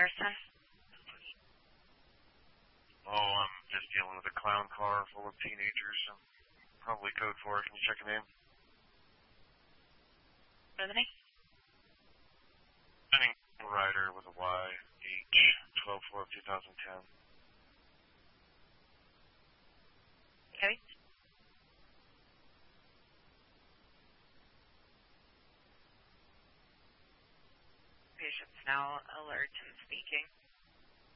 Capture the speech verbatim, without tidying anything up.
Harrison. Oh, I'm just dealing with a clown car full of teenagers. I'm probably code for it. Can you check a name? What are the name? Benning Rider with a Y, H, twelve four of two thousand ten. Okay. Patient's now alert and speaking.